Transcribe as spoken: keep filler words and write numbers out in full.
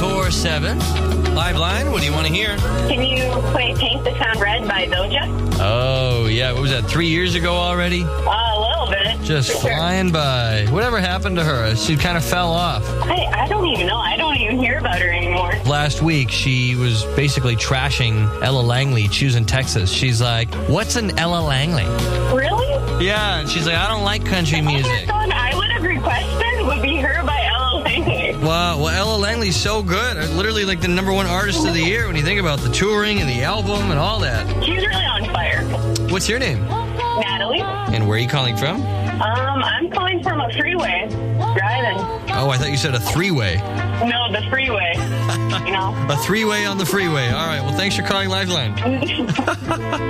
four seven. Live line, what do you want to hear? Can you play Paint the Town Red by Doja? Oh, yeah. What was that, three years ago already? Uh, a little bit. Just For sure. flying by. Whatever happened to her? She kind of fell off. I, I don't even know. I don't even hear about her anymore. Last week, she was basically trashing Ella Langley, choosing Texas. She's like, what's an Ella Langley? Really? Yeah, and she's like, I don't like country The music. song I would have requested would be her by Ella Langley. Wow, well, Ella Langley's so good. Literally like the number one artist of the year when you think about the touring and the album and all that. She's really on fire. What's your name? Natalie? And where are you calling from? Um, I'm calling from a freeway. Driving. Oh, I thought you said a three-way. No, the freeway. You know? A three-way on the freeway. All right, well, thanks for calling Lifeline.